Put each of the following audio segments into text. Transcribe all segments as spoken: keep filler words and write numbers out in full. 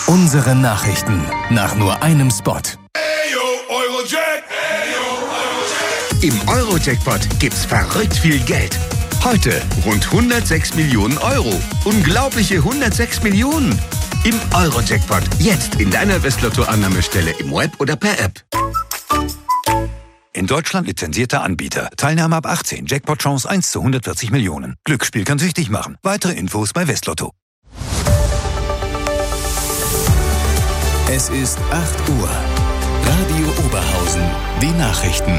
Unsere Nachrichten nach nur einem Spot. Im Euro-Jackpot gibt's verrückt viel Geld. Heute rund hundertsechs Millionen Euro. Unglaubliche hundertsechs Millionen. Im Euro-Jackpot. Jetzt in deiner Westlotto-Annahmestelle im Web oder per App. In Deutschland lizenzierter Anbieter. Teilnahme ab achtzehn. Jackpot-Chance eins zu hundertvierzig Millionen. Glücksspiel kann süchtig machen. Weitere Infos bei Westlotto. Es ist acht Uhr. Radio Oberhausen. Die Nachrichten.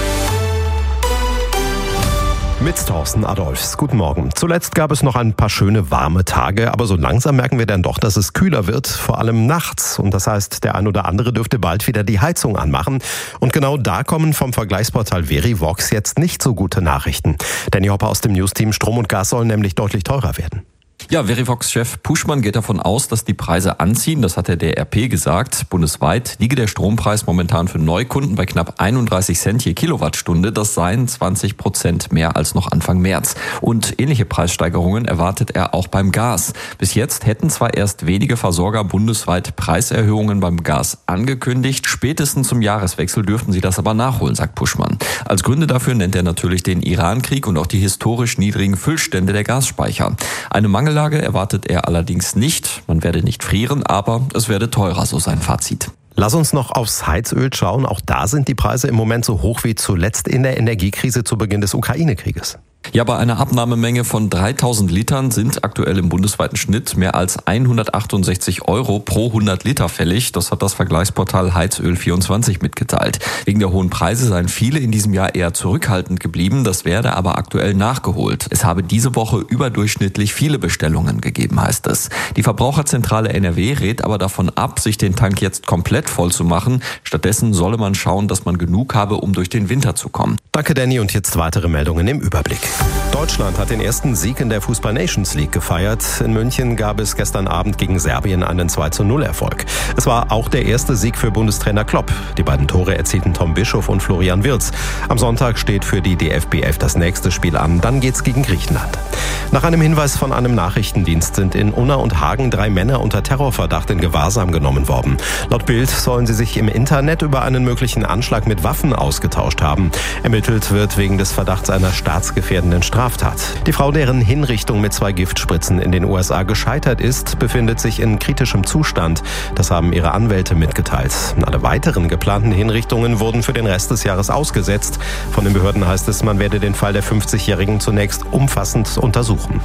Mit Thorsten Adolfs. Guten Morgen. Zuletzt gab es noch ein paar schöne warme Tage, aber so langsam merken wir dann doch, dass es kühler wird, vor allem nachts. Und das heißt, der ein oder andere dürfte bald wieder die Heizung anmachen. Und genau da kommen vom Vergleichsportal Verivox jetzt nicht so gute Nachrichten. Danny Hopper aus dem News-Team: Strom und Gas sollen nämlich deutlich teurer werden. Ja, Verivox-Chef Puschmann geht davon aus, dass die Preise anziehen. Das hat der D R P gesagt. Bundesweit liege der Strompreis momentan für Neukunden bei knapp einunddreißig Cent je Kilowattstunde. Das seien zwanzig Prozent mehr als noch Anfang März. Und ähnliche Preissteigerungen erwartet er auch beim Gas. Bis jetzt hätten zwar erst wenige Versorger bundesweit Preiserhöhungen beim Gas angekündigt. Spätestens zum Jahreswechsel dürften sie das aber nachholen, sagt Puschmann. Als Gründe dafür nennt er natürlich den Irankrieg und auch die historisch niedrigen Füllstände der Gasspeicher. Eine Mangellage erwartet er allerdings nicht. Man werde nicht frieren, aber es werde teurer, so sein Fazit. Lass uns noch aufs Heizöl schauen. Auch da sind die Preise im Moment so hoch wie zuletzt in der Energiekrise zu Beginn des Ukraine-Krieges. Ja, bei einer Abnahmemenge von dreitausend Litern sind aktuell im bundesweiten Schnitt mehr als hundertachtundsechzig Euro pro hundert Liter fällig. Das hat das Vergleichsportal Heizöl vierundzwanzig mitgeteilt. Wegen der hohen Preise seien viele in diesem Jahr eher zurückhaltend geblieben. Das werde aber aktuell nachgeholt. Es habe diese Woche überdurchschnittlich viele Bestellungen gegeben, heißt es. Die Verbraucherzentrale N R W rät aber davon ab, sich den Tank jetzt komplett voll zu machen. Stattdessen solle man schauen, dass man genug habe, um durch den Winter zu kommen. Danke, Danny. Und jetzt weitere Meldungen im Überblick. Deutschland hat den ersten Sieg in der Fußball-Nations League gefeiert. In München gab es gestern Abend gegen Serbien einen zwei zu null Erfolg. Es war auch der erste Sieg für Bundestrainer Klopp. Die beiden Tore erzielten Tom Bischof und Florian Wirtz. Am Sonntag steht für die D F B elf das nächste Spiel an. Dann geht's gegen Griechenland. Nach einem Hinweis von einem Nachrichtendienst sind in Unna und Hagen drei Männer unter Terrorverdacht in Gewahrsam genommen worden. Laut Bild sollen sie sich im Internet über einen möglichen Anschlag mit Waffen ausgetauscht haben. Ermittelt wird wegen des Verdachts einer staatsgefährdenden Straftat. Die Frau, deren Hinrichtung mit zwei Giftspritzen in den U S A gescheitert ist, befindet sich in kritischem Zustand. Das haben ihre Anwälte mitgeteilt. Alle weiteren geplanten Hinrichtungen wurden für den Rest des Jahres ausgesetzt. Von den Behörden heißt es, man werde den Fall der fünfzigjährigen zunächst umfassend untersuchen.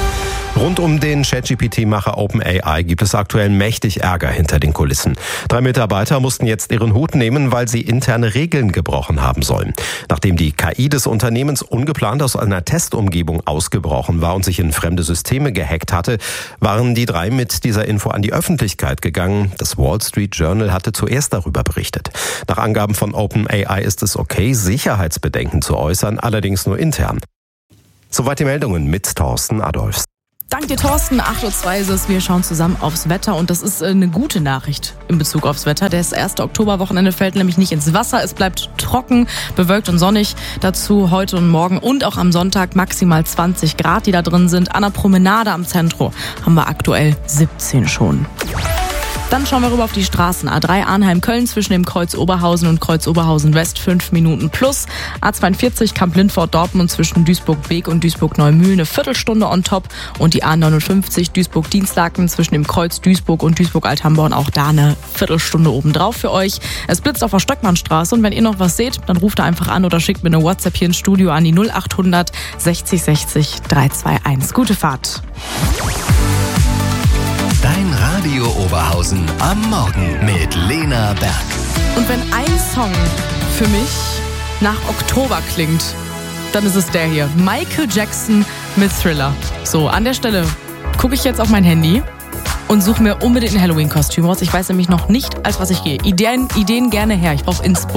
Rund um den ChatGPT-Macher OpenAI gibt es aktuell mächtig Ärger hinter den Kulissen. Drei Mitarbeiter mussten jetzt ihren Hut nehmen, weil sie interne Regeln gebrochen haben sollen. Nachdem die K I des Unternehmens ungeplant aus einer Testumgebung ausgebrochen war und sich in fremde Systeme gehackt hatte, waren die drei mit dieser Info an die Öffentlichkeit gegangen. Das Wall Street Journal hatte zuerst darüber berichtet. Nach Angaben von OpenAI ist es okay, Sicherheitsbedenken zu äußern, allerdings nur intern. Soweit die Meldungen mit Thorsten Adolfs. Dank dir, Thorsten. acht Uhr zwei ist es. Wir schauen zusammen aufs Wetter und das ist eine gute Nachricht in Bezug aufs Wetter. Das erste Oktoberwochenende fällt nämlich nicht ins Wasser. Es bleibt trocken, bewölkt und sonnig. Dazu heute und morgen und auch am Sonntag maximal zwanzig Grad, die da drin sind. An der Promenade am Zentrum haben wir aktuell siebzehn schon. Dann schauen wir rüber auf die Straßen. A drei Arnheim-Köln zwischen dem Kreuz Oberhausen und Kreuz Oberhausen West fünf Minuten plus. A zweiundvierzig Kamp-Lindfort-Dortmund zwischen Duisburg-Beek und Duisburg-Neumühl eine Viertelstunde on top. Und die A neunundfünfzig Duisburg-Dienstlaken zwischen dem Kreuz Duisburg und Duisburg-Althamborn auch da eine Viertelstunde obendrauf für euch. Es blitzt auf der Stöckmannstraße und wenn ihr noch was seht, dann ruft da einfach an oder schickt mir eine WhatsApp hier ins Studio an die null acht hundert sechzig sechzig dreihundertveinundzwanzig. Gute Fahrt. Dein Radio Oberhausen am Morgen mit Lena Berg. Und wenn ein Song für mich nach Oktober klingt, dann ist es der hier. Michael Jackson mit Thriller. So, an der Stelle gucke ich jetzt auf mein Handy und suche mir unbedingt ein Halloween-Kostüm raus. Ich weiß nämlich noch nicht, als was ich gehe. Ideen, Ideen gerne her. Ich brauche Inspo.